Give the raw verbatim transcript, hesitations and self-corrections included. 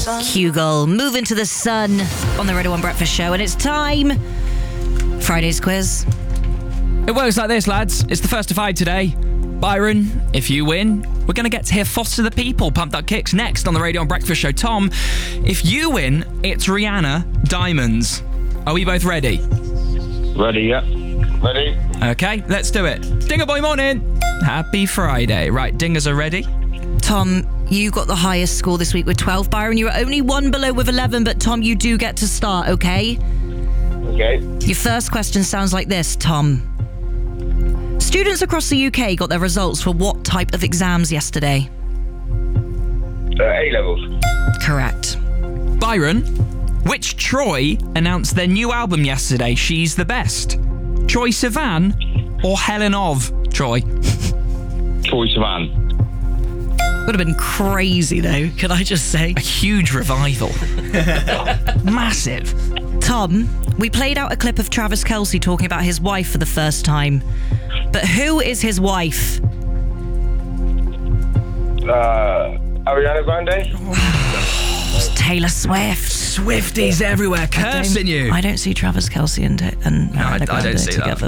Hugel, Move Into the Sun on the Radio one Breakfast Show. And it's time. Friday's quiz. It works like this, lads. It's the first to five today. Byron, if you win, we're going to get to hear Foster the People, Pumped Up Kicks, next on the Radio one Breakfast Show. Tom, if you win, it's Rihanna, Diamonds. Are we both ready? Ready, yeah. Ready. Okay, let's do it. Dinger Boy morning. Happy Friday. Right, dingers are ready. Tom, you got the highest score this week with twelve. Byron, you were only one below with eleven, but Tom, you do get to start, okay? Okay. Your first question sounds like this, Tom. Students across the U K got their results for what type of exams yesterday? Uh, A-levels. Correct. Byron, which Troy announced their new album yesterday, She's the Best? Troy Sivan or Helen of Troy? Troy Sivan. Would have been crazy, though, can I just say? A huge revival. Massive. Tom, we played out a clip of Travis Kelce talking about his wife for the first time. But who is his wife? Uh, Ariana Grande? It's Taylor Swift. Swifties everywhere, cursing you. I don't see Travis Kelce and, and No, I- Ariana I don't Grande see that. together.